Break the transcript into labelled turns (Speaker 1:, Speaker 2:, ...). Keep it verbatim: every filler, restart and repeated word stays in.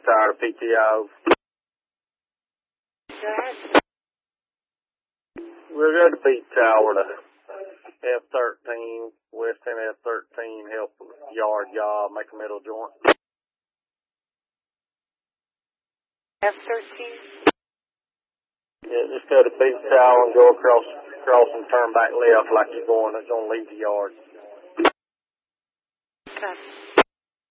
Speaker 1: tired of P T O.
Speaker 2: Go ahead.
Speaker 1: We're going to beat tower to F thirteen, West ten F thirteen, help yard job, make a middle joint.
Speaker 2: F thirteen?
Speaker 1: Yeah, just go to beat tower and go across, across and turn back left like you're going, it's going to leave the yard.
Speaker 2: Okay.